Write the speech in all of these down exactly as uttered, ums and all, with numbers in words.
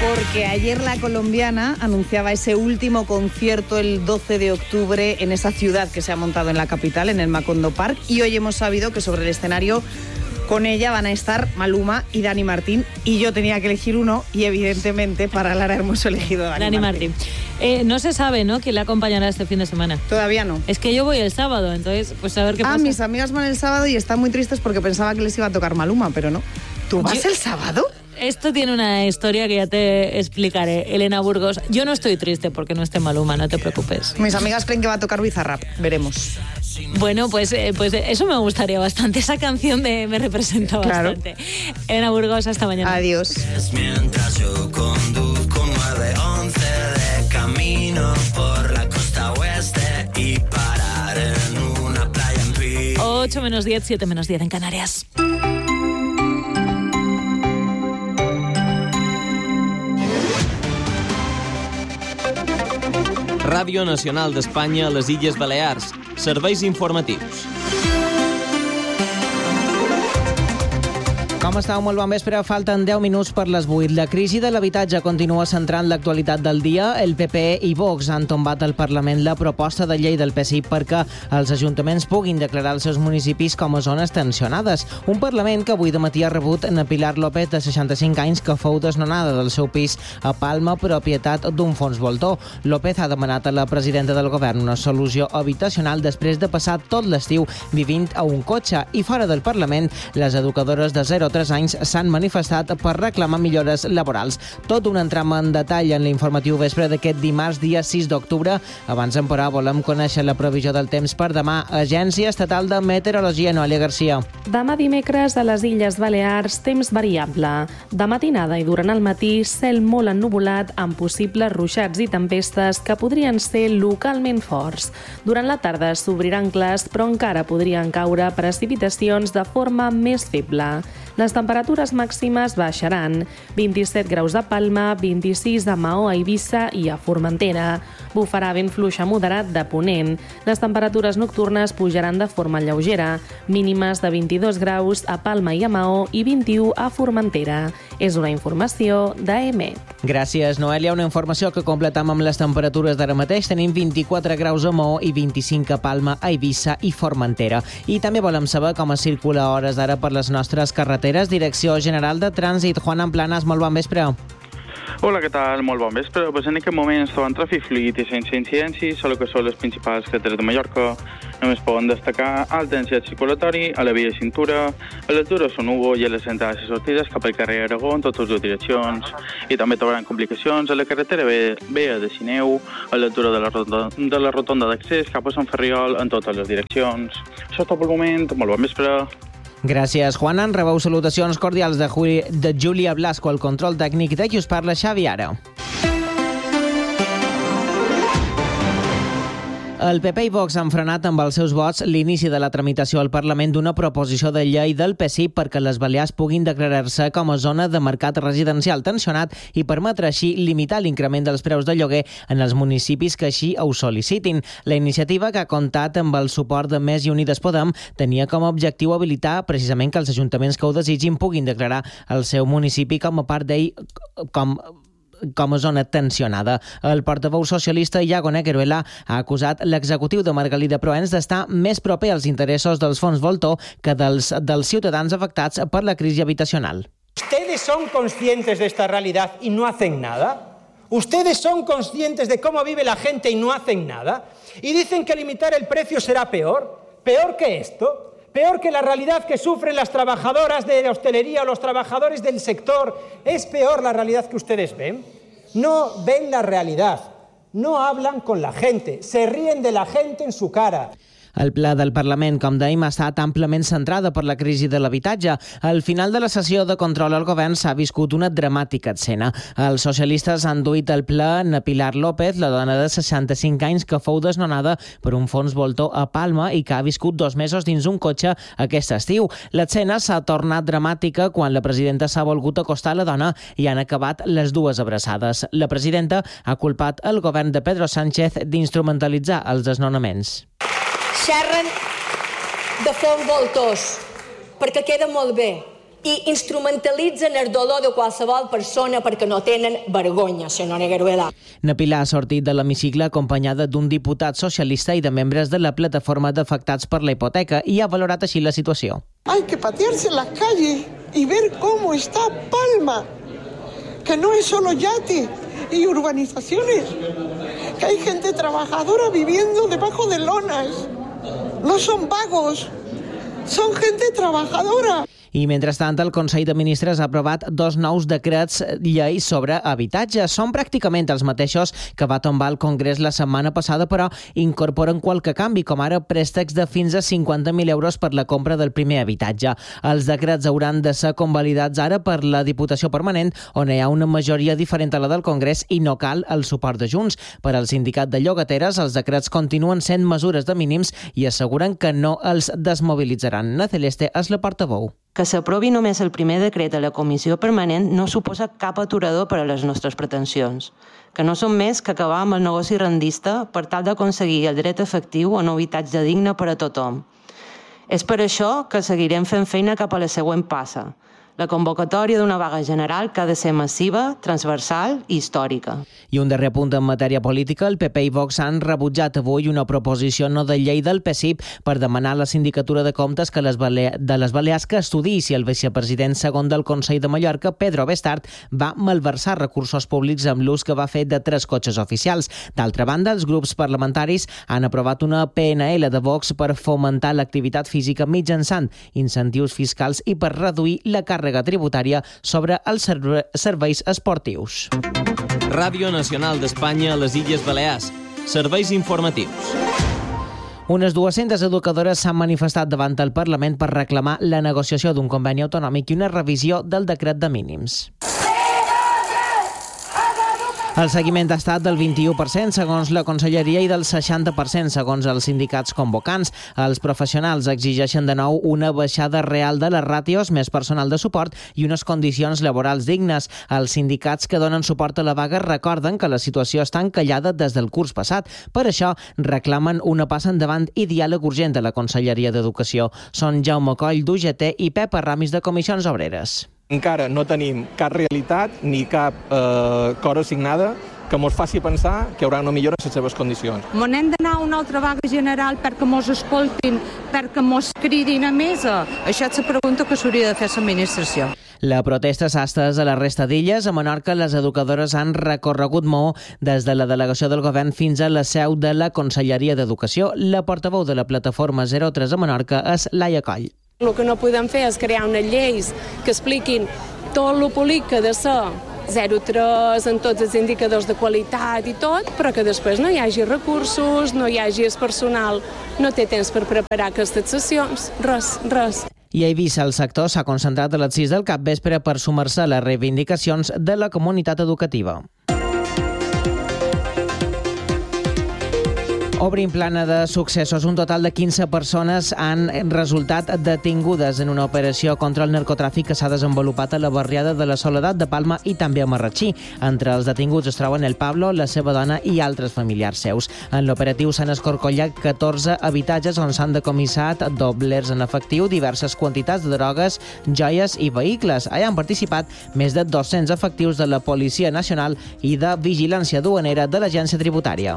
Porque ayer la colombiana anunciaba ese último concierto el doce de octubre en esa ciudad que se ha montado en la capital, en el Macondo Park, y hoy hemos sabido que sobre el escenario con ella van a estar Maluma y Dani Martín, y yo tenía que elegir uno y evidentemente para Lara hemos elegido Dani, Dani Martín. Martín. Eh, no se sabe, ¿no?, quién le acompañará este fin de semana. Todavía no. Es que yo voy el sábado, entonces pues a ver qué ah, pasa. Mis amigas van el sábado y están muy tristes porque pensaba que les iba a tocar Maluma, pero no. ¿Tú vas yo... el sábado? Esto tiene una historia que ya te explicaré, Elena Burgos. Yo no estoy triste porque no esté Maluma, no te preocupes. Mis amigas creen que va a tocar Bizarrap, veremos. Bueno, pues, eh, pues eso me gustaría bastante. Esa canción de, me representa bastante. Claro. Elena Burgos, hasta mañana. Adiós. Mientras yo conduzco nueve once de camino por la costa oeste y parar en una playa en Pi. ocho menos diez, siete menos diez en Canarias. Ràdio Nacional d'Espanya a les Illes Balears. Serveis informatius. Com estàu? Molt bon vespre. Falten deu minuts per les vuit. La crisi de l'habitatge continua centrant l'actualitat del dia. El P P E i Vox han tombat al Parlament la proposta de llei del P S I perquè els ajuntaments puguin declarar els seus municipis com a zones tensionades. Un Parlament que avui de matí ha rebut en Pilar López, de seixanta-cinc anys, que fou desnonada del seu pis a Palma, propietat d'un fons voltor. López ha demanat a la presidenta del govern una solució habitacional després de passar tot l'estiu vivint a un cotxe. I fora del Parlament, les educadores de zero a tres anys s'han manifestat per reclamar millores laborals. Tot un entram en detall en l'informatiu vespre d'aquest dimarts, dia sis d'octubre. Abans, però, volem conèixer la previsió del temps per demà. Agència Estatal de Meteorologia, Noelia Garcia. Demà dimecres a les Illes Balears, temps variable. De matinada i durant el matí, cel molt ennuvolat amb possibles ruixats i tempestes que podrien ser localment forts. Durant la tarda s'obriran clars, però encara podrien caure precipitacions de forma més feble. Les temperatures màximes baixaran. vint-i-set graus a Palma, vint-i-sis a Maó, a Eivissa i a Formentera. Bufarà vent fluix a moderat de ponent. Les temperatures nocturnes pujaran de forma lleugera. Mínimes de vint-i-dos graus a Palma i a Maó i vint-i-u a Formentera. És una informació d'A E M E T. Gràcies, Noelia. Una informació que completam amb les temperatures d'ara mateix. Tenim vint-i-quatre graus a Maó i vint-i-cinc a Palma, a Eivissa i Formentera. I també volem saber com es circula a hores d'ara per les nostres carreteres. Direcció General de Trànsit. Juan Amplanas, molt bon vespre. Hola, què tal? Molt bon vespre. Pues en aquest moment està en tràfic fluid i sense incidències, solo que són les principals carreteres de Mallorca. Només poden destacar alta densitat circulatori a la via de cintura, a l'altura són Hugo i a les entrades i sortides cap al carrer Aragó en totes les direccions. I també trobaran complicacions a la carretera B de Sineu, a l'altura de la rotonda, de la rotonda d'accés cap a Sant Ferriol en totes les direccions. Això és tot pel moment. Molt bon vespre. Gràcies, Juan. En rebeu salutacions cordials de, Juli, de Júlia Blasco, el control tècnic de qui us parla, Xavi Ara. El P P i Vox han frenat amb els seus vots l'inici de la tramitació al Parlament d'una proposició de llei del P S I perquè les Balears puguin declarar-se com a zona de mercat residencial tensionat i permetre així limitar l'increment dels preus de lloguer en els municipis que així ho sol·licitin. La iniciativa, que ha comptat amb el suport de Més i Unides Podem, tenia com a objectiu habilitar precisament que els ajuntaments que ho desitgin puguin declarar el seu municipi com a part d'ell com com a zona tensionada. El portaveu socialista Iago Negueruela ha acusat l'executiu de Margalida Proens d'estar més proper als interessos dels fons voltor que dels, dels ciutadans afectats per la crisi habitacional. ¿Ustedes son conscientes de esta realidad y no hacen nada? ¿Ustedes son conscientes de cómo vive la gente y no hacen nada? Y dicen que limitar el precio será peor. ¿Peor que esto? Peor que la realidad que sufren las trabajadoras de la hostelería o los trabajadores del sector. ¿Es peor la realidad que ustedes ven? No ven la realidad, no hablan con la gente, se ríen de la gente en su cara. El ple del Parlament, com dèiem, ha estat àmpliament centrada per la crisi de l'habitatge. Al final de la sessió de control al govern s'ha viscut una dramàtica escena. Els socialistes han duit al ple a Pilar López, la dona de seixanta-cinc anys que fou desnonada per un fons voltor a Palma i que ha viscut dos mesos dins un cotxe aquest estiu. L'escena s'ha tornat dramàtica quan la presidenta s'ha volgut acostar a la dona i han acabat les dues abraçades. La presidenta ha culpat el govern de Pedro Sánchez d'instrumentalitzar els desnonaments. Xerren de fons voltors, perquè queda molt bé, i instrumentalitzen el dolor de qualsevol persona perquè no tenen vergonya, senyora Garuela. Na Pilar ha sortit de l'hemicicle acompanyada d'un diputat socialista i de membres de la plataforma d'afectats per la hipoteca i ha valorat així la situació. Hay que patearse en las calles y ver cómo está Palma, que no es solo yate y urbanizaciones, que hay gente trabajadora viviendo debajo de lonas. No son vagos, son gente trabajadora. I, mentrestant, el Consell de Ministres ha aprovat dos nous decrets llei sobre habitatge. Són pràcticament els mateixos que va tombar el Congrés la setmana passada, però incorporen qualque canvi, com ara préstecs de fins a cinquanta mil euros per la compra del primer habitatge. Els decrets hauran de ser convalidats ara per la Diputació Permanent, on hi ha una majoria diferent a la del Congrés i no cal el suport de Junts. Per al sindicat de llogateres, els decrets continuen sent mesures de mínims i asseguren que no els desmobilitzaran. Na Celeste és la portaveu. Que s'aprovi només el primer decret a la Comissió Permanent no suposa cap aturador per a les nostres pretensions, que no són més que acabar amb el negoci rendista per tal d'aconseguir el dret efectiu a un habitatge digne per a tothom. És per això que seguirem fent feina cap a la següent passa, la convocatòria d'una vaga general que ha de ser massiva, transversal i històrica. I un darrer punt en matèria política, el P P i Vox han rebutjat avui una proposició no de llei del P S I P per demanar a la Sindicatura de Comptes que les Bale- de les Balears que estudiï si el vicepresident segon del Consell de Mallorca, Pedro Bestart, va malversar recursos públics amb l'ús que va fer de tres cotxes oficials. D'altra banda, els grups parlamentaris han aprovat una P N L de Vox per fomentar l'activitat física mitjançant incentius fiscals i per reduir la càrrega tributària sobre els serve- serveis esportius. Ràdio Nacional d'Espanya a les Illes Balears. Serveis informatius. Unes dues-centes educadores s'han manifestat davant el Parlament per reclamar la negociació d'un conveni autonòmic i una revisió del decret de mínims. El seguiment ha estat del vint-i-u per cent segons la Conselleria i del seixanta per cent segons els sindicats convocants. Els professionals exigeixen de nou una baixada real de les ràtios, més personal de suport i unes condicions laborals dignes. Els sindicats que donen suport a la vaga recorden que la situació està encallada des del curs passat. Per això reclamen una passa endavant i diàleg urgent de la Conselleria d'Educació. Són Jaume Coll, d'U G T, i Pep Ramis, de Comissions Obreres. Encara no tenim cap realitat ni cap eh, cosa assignada que mos faci pensar que hi haurà una millora en les seves condicions. Mon hem d'anar a una altra vaga general perquè mos escoltin, perquè mos cridin a mesa? Això és la pregunta que s'hauria de fer a l'administració. La protesta s'ha estès a la resta d'illes. A Menorca, les educadores han recorregut Maó des de la delegació del govern fins a la seu de la Conselleria d'Educació. La portaveu de la plataforma zero tres a Menorca és Laia Coll. El que no podem fer és crear unes lleis que expliquin tot el públic que ha de ser zero tres en tots els indicadors de qualitat i tot, però que després no hi hagi recursos, no hi hagi el personal, no té temps per preparar aquestes sessions, res, res. I a Eivissa, el sector s'ha concentrat a les sis del capvespre per sumar-se a les reivindicacions de la comunitat educativa. Obrim plana de successos. Un total de quinze persones han resultat detingudes en una operació contra el narcotràfic que s'ha desenvolupat a la barriada de la Soledat de Palma i també a Marratxí. Entre els detinguts es troben el Pablo, la seva dona i altres familiars seus. En l'operatiu s'han escorcollat catorze habitatges on s'han decomissat doblers en efectiu, diverses quantitats de drogues, joies i vehicles. Allà han participat més de dos-cents efectius de la Policia Nacional i de Vigilància Duanera de l'Agència Tributària.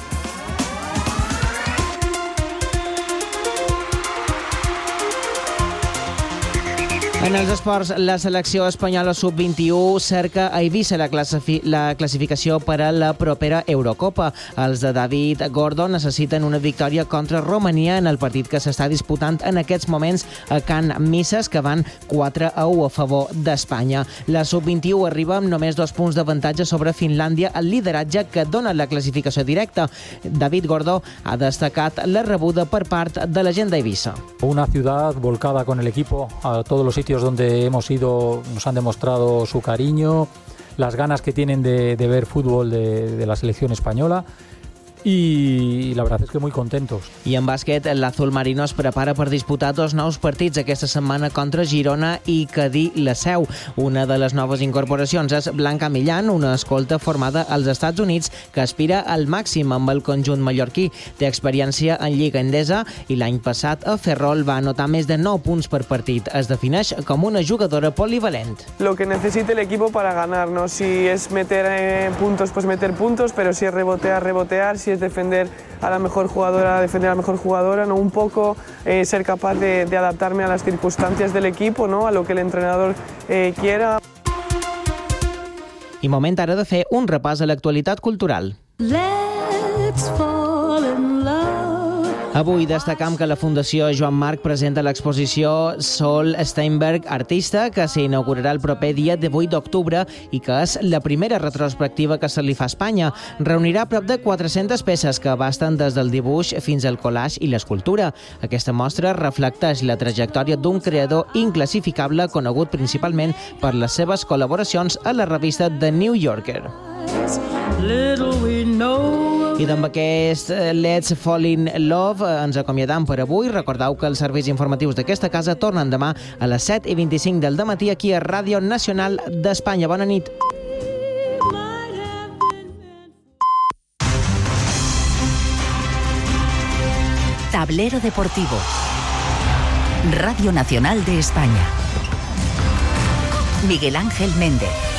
En els esports, la selecció espanyola sub vint-i-u cerca a Eivissa la, classifi la classificació per a la propera Eurocopa. Els de David Gordo necessiten una victòria contra Romania en el partit que s'està disputant en aquests moments a Can Misses, que van quatre a u a favor d'Espanya. La sub vint-i-u arriba amb només dos punts d'avantatge sobre Finlàndia, el lideratge que dona la classificació directa. David Gordo ha destacat la rebuda per part de la gent d'Eivissa. Una ciutat volcada con el equipo a todos los sitios donde hemos ido, nos han demostrado su cariño, las ganas que tienen de, de ver fútbol de, de la selección española y la verdad es que muy contentos. I en bàsquet, l'Azul Marino es prepara per disputar dos nous partits aquesta setmana contra Girona i Cadí-La Seu. Una de les noves incorporacions és Blanca Millán, una escolta formada als Estats Units que aspira al màxim amb el conjunt mallorquí. Té experiència en Lliga Endesa i l'any passat a Ferrol va anotar més de nou punts per partit. Es defineix com una jugadora polivalent. Lo que necesite el equipo para ganar, ¿no? Si es meter eh, puntos, pues meter puntos, pero si es rebotear, rebotear, si es defender a la mejor jugadora, defender a la mejor jugadora, ¿no? Un poco eh, ser capaz de, de adaptarme a las circunstancias del equipo, ¿no? A lo que el entrenador eh, quiera. I moment ara de fer un repàs a l'actualitat cultural. Let's fall in love. Avui destacam que la Fundació Joan Marc presenta l'exposició Sol Steinberg Artista, que s'inaugurarà el proper dia divuit d'octubre i que és la primera retrospectiva que se li fa a Espanya. Reunirà prop de quatre-centes peces que abasten des del dibuix fins al collage i l'escultura. Aquesta mostra reflecteix la trajectòria d'un creador inclassificable conegut principalment per les seves col·laboracions a la revista The New Yorker. I d'amb aquest Let's Fall in Love ens acomiadam per avui. Recordeu que els serveis informatius d'aquesta casa tornen demà a les set i vint-i-cinc del dematí aquí a Ràdio Nacional d'Espanya. Bona nit. Tablero Deportivo. Radio Nacional de España. Miguel Ángel Méndez.